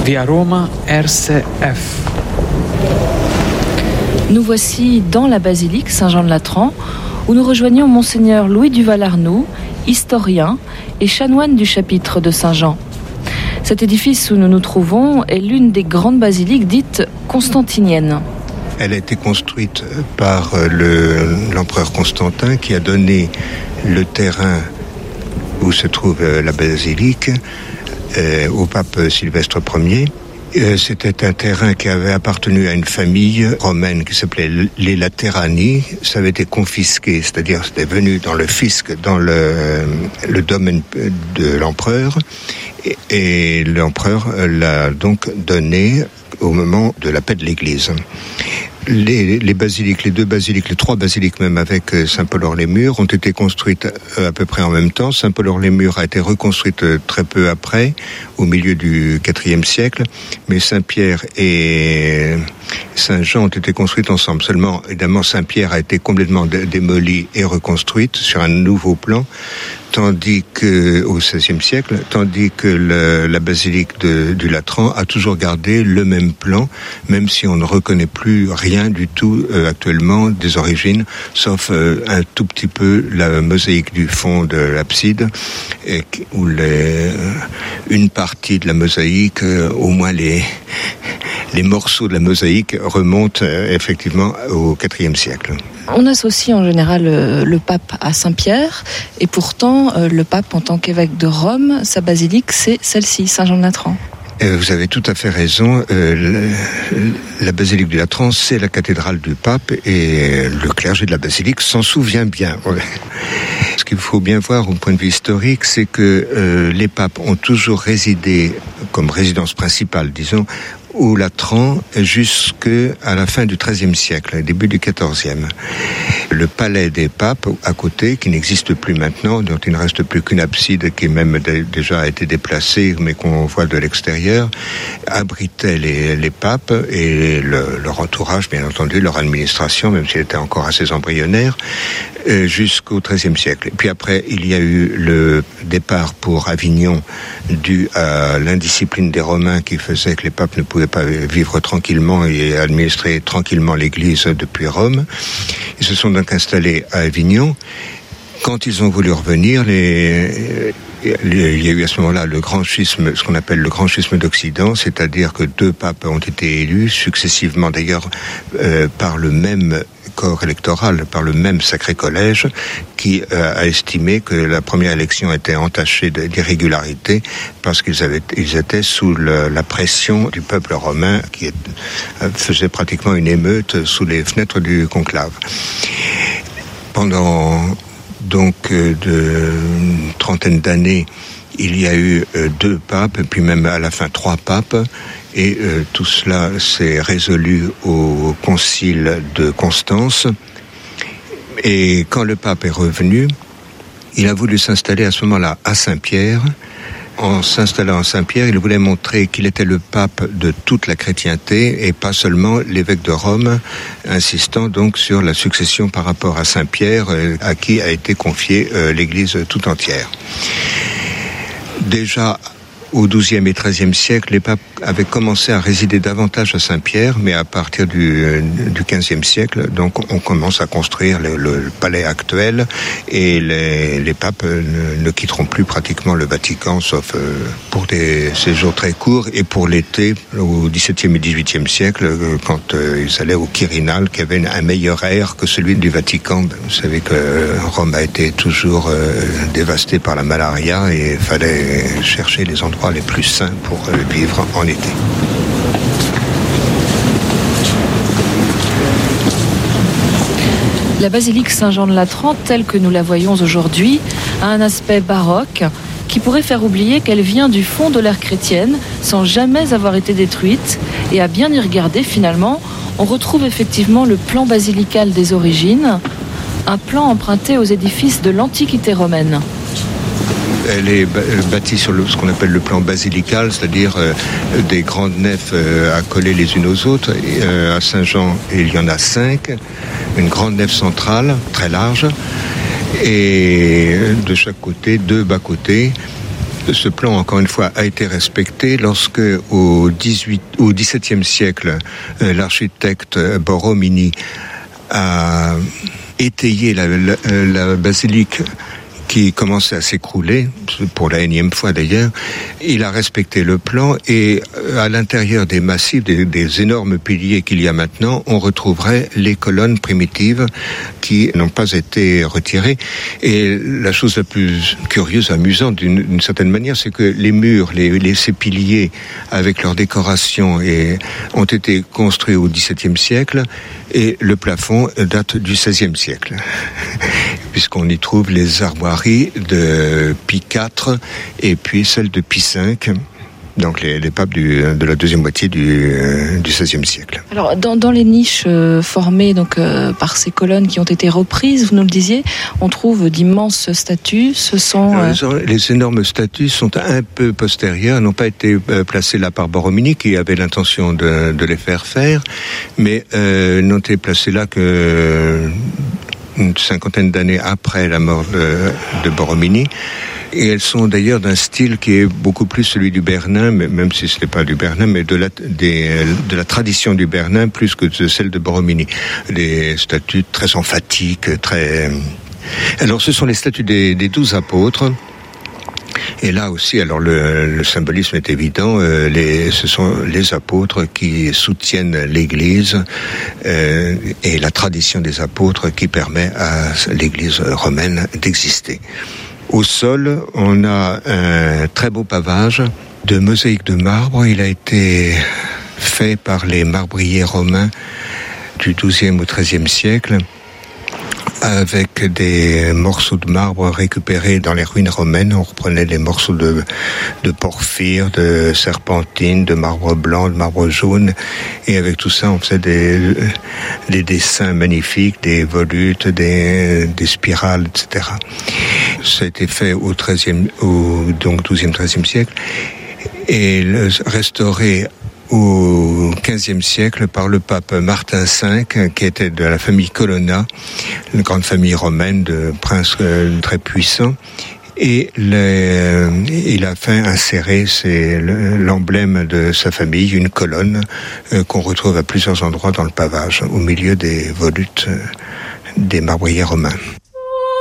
Via Roma RCF. Nous voici dans la basilique Saint-Jean-de-Latran, où nous rejoignons Monseigneur Louis Duval-Arnoux, historien et chanoine du chapitre de Saint-Jean. Cet édifice où nous nous trouvons est l'une des grandes basiliques dites constantiniennes. Elle a été construite par l'empereur Constantin qui a donné le terrain où se trouve la basilique au pape Sylvestre Ier. C'était un terrain qui avait appartenu à une famille romaine qui s'appelait les Laterani. Ça avait été confisqué, c'est-à-dire c'était venu dans le fisc, dans le domaine de l'empereur. Et l'empereur l'a donc donné au moment de la paix de l'Église. Les basiliques, les trois basiliques même avec Saint-Paul-Hors-les-Murs ont été construites à peu près en même temps. Saint-Paul-Hors-les-Murs a été reconstruite très peu après, au milieu du IVe siècle, mais Saint-Pierre et Saint-Jean ont été construites ensemble. Seulement, évidemment, Saint-Pierre a été complètement démolie et reconstruite sur un nouveau plan, tandis que au XVIe siècle, la basilique du Latran a toujours gardé le même plan, même si on ne reconnaît plus rien du tout actuellement des origines, sauf un tout petit peu la mosaïque du fond de l'abside, où une partie de la mosaïque, au moins les morceaux de la mosaïque remontent effectivement au IVe siècle. On associe en général le pape à Saint-Pierre, et pourtant le pape en tant qu'évêque de Rome, sa basilique c'est celle-ci, Saint-Jean-de-Latran. Vous avez tout à fait raison. La basilique du Latran, c'est la cathédrale du pape et le clergé de la basilique s'en souvient bien. Ce qu'il faut bien voir au point de vue historique, c'est que les papes ont toujours résidé comme résidence principale, disons, au Latran jusqu'à la fin du XIIIe siècle, début du XIVe. Le palais des papes, à côté, qui n'existe plus maintenant, dont il ne reste plus qu'une abside qui même déjà a été déplacée, mais qu'on voit de l'extérieur, abritait les papes et leur entourage, bien entendu, leur administration, même si elle était encore assez embryonnaire, jusqu'au XIIIe siècle. Et puis après, il y a eu le départ pour Avignon dû à l'indiscipline des Romains qui faisait que les papes ne pouvaient pas vivre tranquillement et administrer tranquillement l'Église depuis Rome. Ils se sont donc installés à Avignon. Quand ils ont voulu revenir, il y a eu à ce moment-là le grand schisme, ce qu'on appelle le grand schisme d'Occident, c'est-à-dire que 2 papes ont été élus successivement, d'ailleurs, par le même corps électoral, par le même sacré collège, qui a estimé que la première élection était entachée d'irrégularité parce qu'ils étaient sous la pression du peuple romain qui faisait pratiquement une émeute sous les fenêtres du conclave. Pendant donc une trentaine d'années, il y a eu 2 papes, puis même à la fin 3 papes, et tout cela s'est résolu au concile de Constance. Et quand le pape est revenu, il a voulu s'installer à ce moment-là à Saint-Pierre. En s'installant à Saint-Pierre, il voulait montrer qu'il était le pape de toute la chrétienté et pas seulement l'évêque de Rome, insistant donc sur la succession par rapport à Saint-Pierre, à qui a été confiée l'Église tout entière. Déjà au XIIe et XIIIe siècle, les papes avaient commencé à résider davantage à Saint-Pierre, mais à partir du XVe siècle, donc on commence à construire le palais actuel, et les papes ne quitteront plus pratiquement le Vatican, sauf pour des séjours très courts, et pour l'été, au XVIIe et XVIIIe siècle, quand ils allaient au Quirinal, qui avait un meilleur air que celui du Vatican. Vous savez que Rome a été toujours dévastée par la malaria, et il fallait chercher les endroits les plus sains pour vivre en été. La basilique Saint-Jean-de-Latran, telle que nous la voyons aujourd'hui, a un aspect baroque qui pourrait faire oublier qu'elle vient du fond de l'ère chrétienne sans jamais avoir été détruite. Et à bien y regarder, finalement, on retrouve effectivement le plan basilical des origines, un plan emprunté aux édifices de l'Antiquité romaine. Elle est bâtie sur ce qu'on appelle le plan basilical, c'est-à-dire des grandes nefs accolées les unes aux autres. À Saint-Jean, il y en a 5, une grande nef centrale, très large, et de chaque côté, 2 bas-côtés, Ce plan, encore une fois, a été respecté lorsque, au XVIIe siècle, l'architecte Borromini a étayé la basilique qui commençait à s'écrouler, pour la énième fois d'ailleurs. Il a respecté le plan et à l'intérieur des massifs, des énormes piliers qu'il y a maintenant, on retrouverait les colonnes primitives qui n'ont pas été retirées. Et la chose la plus curieuse, amusante d'une certaine manière, c'est que les murs, ces piliers avec leurs décorations ont été construits au XVIIe siècle et le plafond date du XVIe siècle. Puisqu'on y trouve les armoiries de Pie IV et puis celles de Pie V, donc les papes de la deuxième moitié du XVIe siècle. Alors, dans les niches formées par ces colonnes qui ont été reprises, vous nous le disiez, on trouve d'immenses statues. Ce sont les énormes statues sont un peu postérieures, n'ont pas été placées là par Borromini, qui avait l'intention de les faire, mais n'ont été placées là que une cinquantaine d'années après la mort de Borromini. Et elles sont d'ailleurs d'un style qui est beaucoup plus celui du Bernin, même si ce n'est pas du Bernin, mais de la tradition du Bernin plus que de celle de Borromini. Des statues très emphatiques, Alors ce sont les statues des 12 apôtres. Et là aussi, alors le symbolisme est évident. Ce sont les apôtres qui soutiennent l'Église et la tradition des apôtres qui permet à l'Église romaine d'exister. Au sol, on a un très beau pavage de mosaïques de marbre. Il a été fait par les marbriers romains du XIIe au XIIIe siècle, avec des morceaux de marbre récupérés dans les ruines romaines. On reprenait les morceaux de porphyre, de serpentine, de marbre blanc, de marbre jaune, et avec tout ça, on faisait des dessins magnifiques, des volutes, des spirales, etc. Ça a été fait au XIIe, XIIe siècle, et restauré au XVe siècle par le pape Martin V, qui était de la famille Colonna, une grande famille romaine de princes très puissants. Et il a fait insérer l'emblème de sa famille, une colonne qu'on retrouve à plusieurs endroits dans le pavage, au milieu des volutes des marbriers romains.